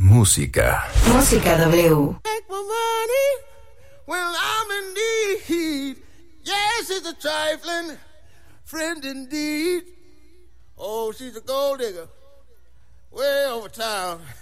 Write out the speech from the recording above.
Música. Música W. Take my money when I'm in need. Yes, it's a trifling friend indeed. Oh, she's a gold digger way over town.